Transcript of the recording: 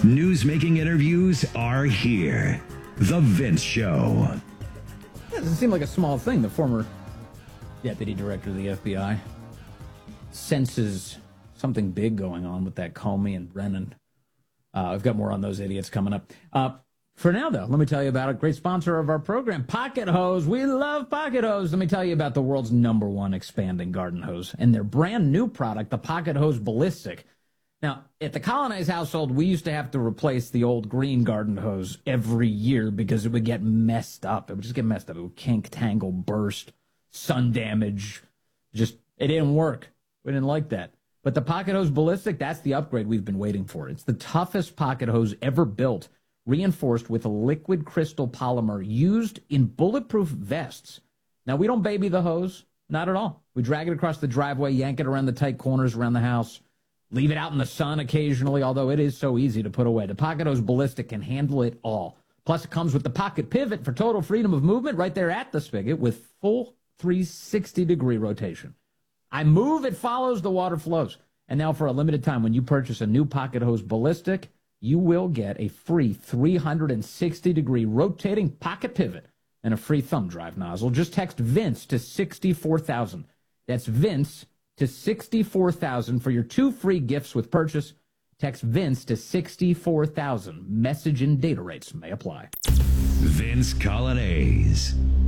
News-making interviews are here. The Vince Show. It doesn't seem like a small thing. The former deputy director of the FBI senses something big going on with that Comey and Brennan. I've got more on those idiots coming up. For now, though, let me tell you about a great sponsor of our program, Pocket Hose. We love Pocket Hose. Let me tell you about the world's #1 expanding garden hose and their brand new product, the Pocket Hose Ballistic. Now, at the Colonize household, we used to have to replace the old green garden hose every year because it would get messed up. It would just get messed up. It would kink, tangle, burst, sun damage. It didn't work. We didn't like that. But the Pocket Hose Ballistic, that's the upgrade we've been waiting for. It's the toughest pocket hose ever built, reinforced with a liquid crystal polymer used in bulletproof vests. Now, we don't baby the hose. Not at all. We drag it across the driveway, yank it around the tight corners around the house, leave it out in the sun occasionally, although it is so easy to put away. The Pocket Hose Ballistic can handle it all. Plus, it comes with the pocket pivot for total freedom of movement right there at the spigot with full 360-degree rotation. I move, it follows, the water flows. And now for a limited time, when you purchase a new Pocket Hose Ballistic, you will get a free 360-degree rotating pocket pivot and a free thumb drive nozzle. Just text Vince to 64,000. That's Vince to 64,000 for your 2 free gifts with purchase. Text Vince to 64,000. Message and data rates may apply. Vince Colonnese.